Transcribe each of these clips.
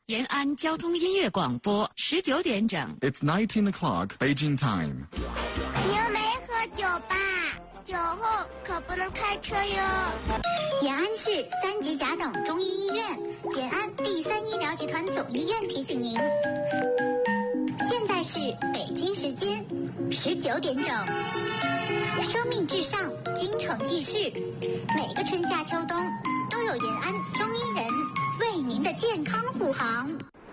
延安交通音乐广播19点整。 It's 19 o'clock Beijing time. 你又没喝酒吧？酒后可不能开车哟。 延安市3级甲等中医医院、延安第3医疗集团总医院提醒您，现在是北京时间19点整。生命至上，京城记事，每个春夏秋冬都有延安中医人为您的健康护航。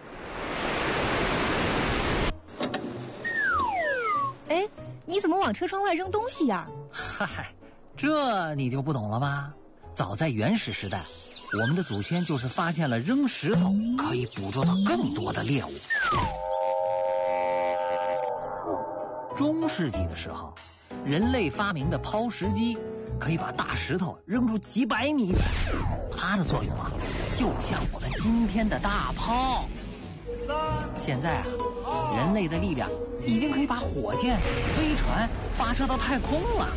哎，你怎么往车窗外扔东西呀？ 嗨，这你就不懂了吧？早在原始时代，我们的祖先就是发现了扔石头可以捕捉到更多的猎物。中世纪的时候，人类发明的抛石机可以把大石头扔出几百米远，它的作用啊，就像我们今天的大炮。现在啊，人类的力量已经可以把火箭、飞船发射到太空了。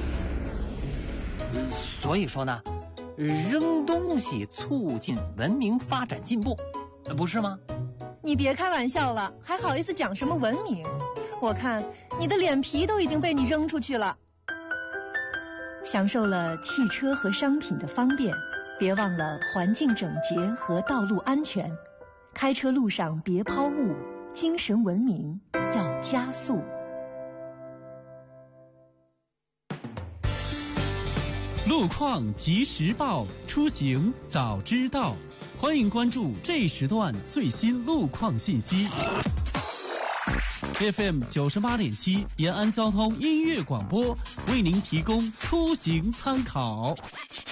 所以说呢，扔东西促进文明发展进步，不是吗？ 你别开玩笑了，还好意思讲什么文明？我看你的脸皮都已经被你扔出去了。享受了汽车和商品的方便，别忘了环境整洁和道路安全。开车路上别抛物，精神文明要加速。 路况及时报，出行早知道。欢迎关注这时段最新路况信息。FM 98.7延安交通音乐广播为您提供出行参考。